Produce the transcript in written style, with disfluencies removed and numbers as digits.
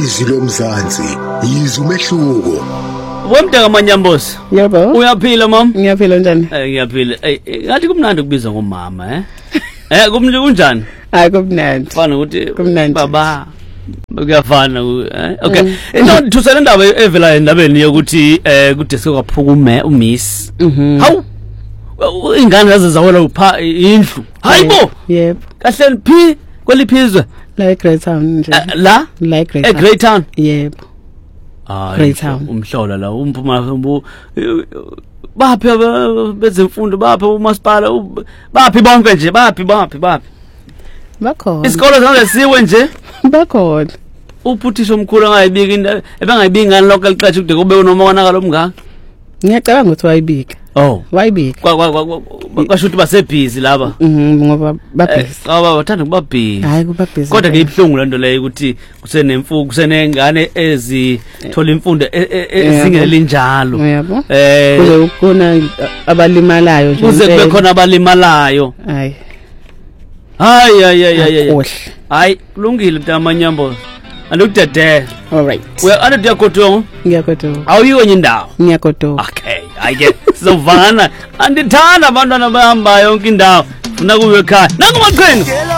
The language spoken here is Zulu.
Izwi lomzansi, yizwa umehluko. Wemdaka Manyambosi. Yebo. Uyaphila mama? Ngiyaphila njani? Ngiyaphila. Ngathi kumnandi ukubizwa ngomama, kunjani? Hayi kumnandi. Fana ukuthi kumnandi. Baba kuyafana okay. Into thusela indaba evela endabeni yokuthi kude sekaphukume uMiss. Hawu. Ingane zaze zawela upha indlu. Hayibo. Yebo. Kahle phi kweliphizwe? La eGreat Town nje. La? La eGreat Town. Great Town. Yebo. Great Town. Umhlola la umphuma baphi bezemfundo baphi umasipala baphi bonke nje baphi. Bakhona. Isikole sanesiwe nje. Bakhona. Uphuthisha omkhulu angayibika into ebengayibika ngani lokho liqatshe kude kube noma konakala omngaka. Ngiyacabanga ukuthi wayibika. Oh. Wayibika. Kwasho ukuthi basebhizi laba. Ngoba babhizi. Bathanda kuba busy. Hayi kuba busy. Kodwa ke ibhlungu lento leyo ukuthi kusenengane ezithola imfundo ezingeli njalo. Yebo. Kuze ukuna abalimalayo nje. Kuze kube khona abalimalayo. Hayi. Hayi. Hayi, kulungile mntamanyambo. Andukudede. All right. Uyakotonga? Ngiyakotonga. Awuyiyo enye indawo? Ngiyakotonga. Okay, ayike sizovana. Andithanda abantwana bahamba yonke indawo. Funa kube ekhaya. Nangu maqhinga.